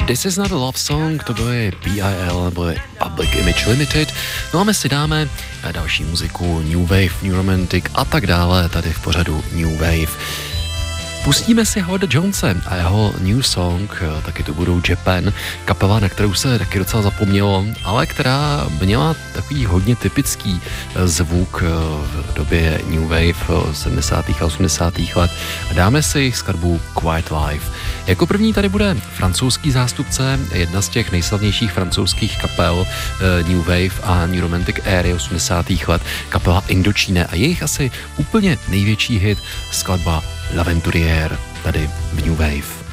This is not a love song, to byly PIL nebo Public Image Limited. No a my si dáme další muziku, New Wave, New Romantic a tak dále tady v pořadu New Wave. Pustíme si Howarda Jonese a jeho new song, taky to budou Japan, kapela, na kterou se taky docela zapomnělo, ale která měla takový hodně typický zvuk v době New Wave 70. a 80. let. A dáme si skladbu Quiet Life. Jako první tady bude francouzský zástupce, jedna z těch nejslavnějších francouzských kapel New Wave a New Romantic éry 80. let, kapela Indochine a jejich asi úplně největší hit, skladba L'Aventurière, tady v New Wave.